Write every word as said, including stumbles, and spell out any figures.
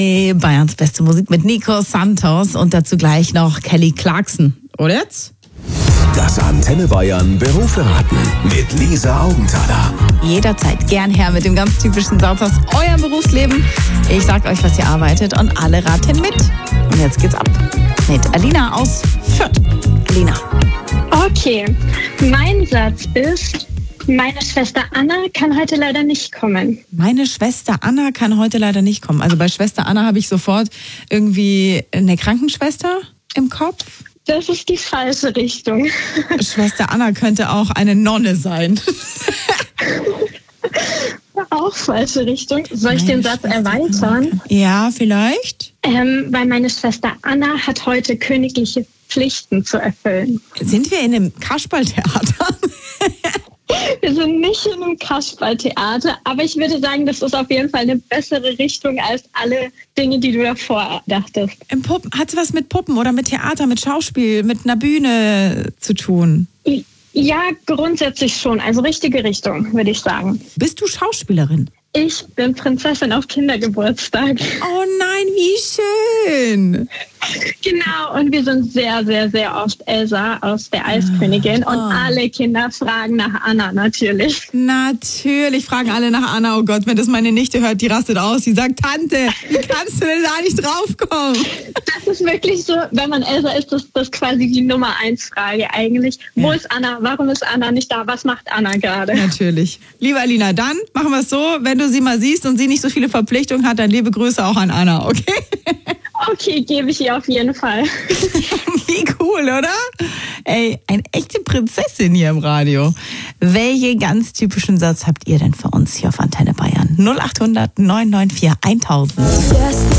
Bayerns beste Musik mit Nico Santos und dazu gleich noch Kelly Clarkson. Oder jetzt? Das Antenne Bayern Berufsverraten mit Lisa Augenthaler. Jederzeit gern her mit dem ganz typischen Satz aus eurem Berufsleben. Ich sag euch, was ihr arbeitet und alle raten mit. Und jetzt geht's ab mit Alina aus Fürth. Alina. Okay, mein Satz ist: Meine Schwester Anna kann heute leider nicht kommen. Meine Schwester Anna kann heute leider nicht kommen. Also bei Schwester Anna habe ich sofort irgendwie eine Krankenschwester im Kopf. Das ist die falsche Richtung. Schwester Anna könnte auch eine Nonne sein. Auch falsche Richtung. Soll ich den Satz erweitern? Ja, vielleicht. Ähm, weil meine Schwester Anna hat heute königliche Pflichten zu erfüllen. Sind wir in einem Kasperltheater? Wir sind nicht in einem Kasperltheater, aber ich würde sagen, das ist auf jeden Fall eine bessere Richtung als alle Dinge, die du davor dachtest. Im Puppen, hat es was mit Puppen oder mit Theater, mit Schauspiel, mit einer Bühne zu tun? Ja, grundsätzlich schon. Also richtige Richtung, würde ich sagen. Bist du Schauspielerin? Ich bin Prinzessin auf Kindergeburtstag. Oh nein, wie schön. Genau, und wir sind sehr, sehr, sehr oft Elsa aus der Eiskönigin. Und oh. alle Kinder fragen nach Anna natürlich. Natürlich fragen alle nach Anna. Oh Gott, wenn das meine Nichte hört, die rastet aus. Die sagt, Tante, wie kannst du denn da nicht draufkommen? Das ist wirklich so, wenn man Elsa ist, das ist quasi die Nummer eins Frage eigentlich. Ja. Wo ist Anna? Warum ist Anna nicht da? Was macht Anna gerade? Natürlich. Liebe Alina, dann machen wir es so, wenn du sie mal siehst und sie nicht so viele Verpflichtungen hat, dann liebe Grüße auch an Anna, okay? Okay, gebe ich ihr auf jeden Fall. Wie cool, oder? Ey, eine echte Prinzessin hier im Radio. Welche ganz typischen Satz habt ihr denn für uns hier auf Antenne Bayern? null acht hundert neun neun vier tausend.